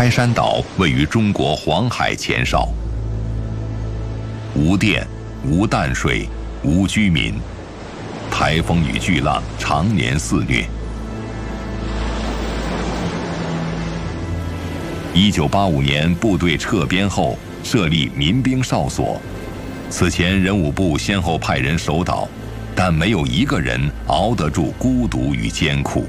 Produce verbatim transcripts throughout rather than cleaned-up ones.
开山岛位于中国黄海前哨，无电、无淡水、无居民，台风与巨浪常年肆虐。一九八五年部队撤边后，设立民兵哨所。此前人武部先后派人守岛，但没有一个人熬得住孤独与艰苦。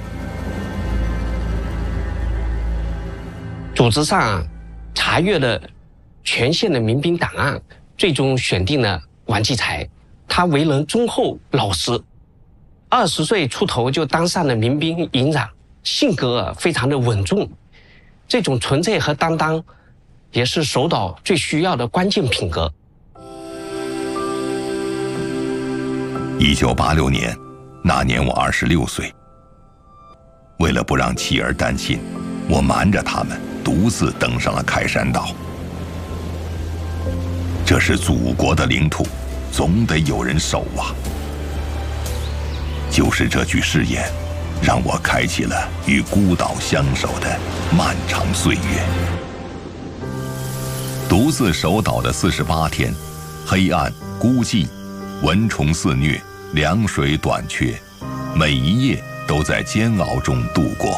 组织上查阅了全县的民兵档案，最终选定了王继才。他为人忠厚老实，二十岁出头就当上了民兵营长，性格非常的稳重。这种纯粹和担当，也是守岛最需要的关键品格。 一九八六年，那年我二十六岁。为了不让妻儿担心，我瞒着他们，独自登上了开山岛。这是祖国的领土，总得有人守啊！就是这句誓言，让我开启了与孤岛相守的漫长岁月。独自守岛的四十八天，黑暗、孤寂、蚊虫肆虐，粮水短缺，每一夜都在煎熬中度过。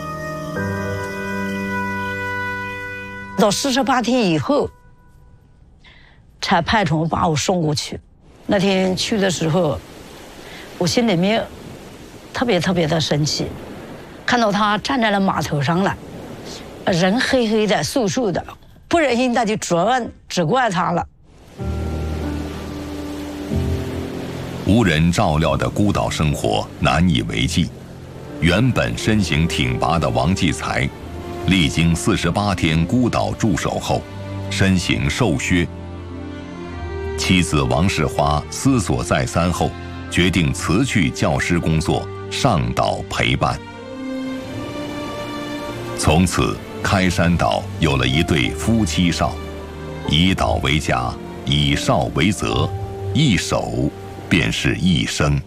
到四十八天以后，才派船把我送过去。那天去的时候，我心里面特别特别的生气，看到他站在了码头上了，人黑黑的、瘦瘦的，不忍心他就责问、责怪他了。 无人照料的孤岛生活难以为继，原本身形挺拔的王继才，历经四十八天孤岛驻守后，身形瘦削。妻子王世花思索再三后，决定辞去教师工作，上岛陪伴。从此，开山岛有了一对夫妻哨，以岛为家，以哨为责，一守便是一生。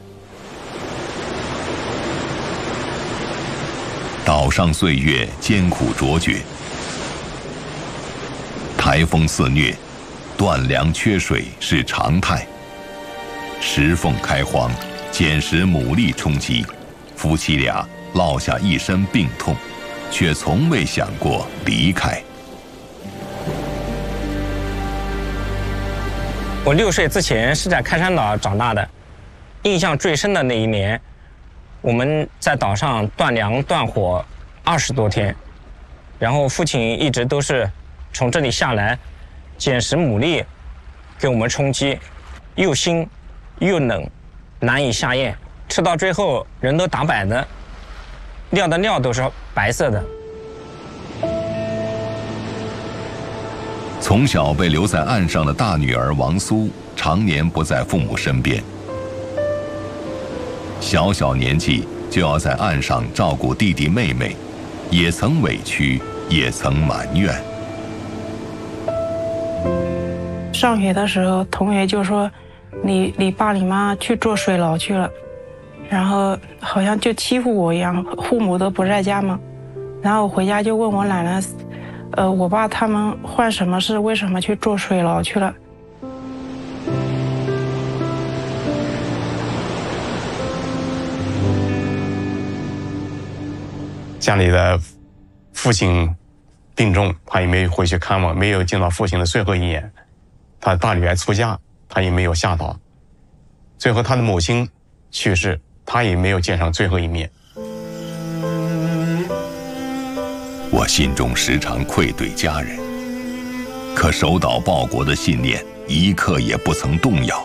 岛上岁月艰苦卓绝，台风肆虐，断粮缺水是常态。石缝开荒，捡拾牡蛎充饥，夫妻俩落下一身病痛，却从未想过离开。 我六岁之前是在开山岛长大的，印象最深的那一年，我们在岛上断粮断火二十多天，然后父亲一直都是从这里下来捡拾牡蛎给我们充饥，又腥又冷，难以下咽，吃到最后人都打摆的，尿的尿都是白色的。 从小被留在岸上的大女儿王苏，常年不在父母身边。小小年纪就要在岸上照顾弟弟妹妹，也曾委屈，也曾埋怨。 上学的时候，同学就说：“你你爸你妈去做水牢去了。”然后好像就欺负我一样，父母都不在家嘛。然后我回家就问我奶奶。呃，我爸他们患什么事？为什么去做水牢去了？ 家里的父亲病重，他也没有回去看望，没有见到父亲的最后一眼。他大女儿出嫁，他也没有下岛。最后他的母亲去世，他也没有见上最后一面。 我心中时常愧对家人，可守岛报国的信念一刻也不曾动摇。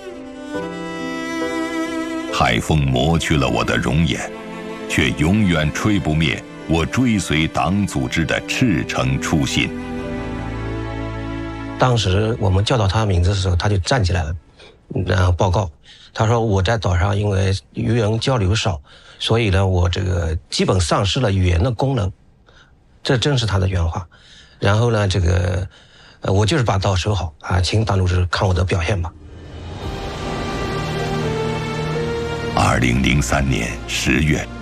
海风磨去了我的容颜，却永远吹不灭我追随党组织的赤诚初心。 当时我们叫到他的名字的时候，他就站起来了，然后报告，他说我在岛上因为与人交流少，所以呢，我这个基本丧失了语言的功能。这正是他的原话。然后呢，这个，呃，我就是把岛守好啊，请党组织看我的表现吧。 二零零三年十月。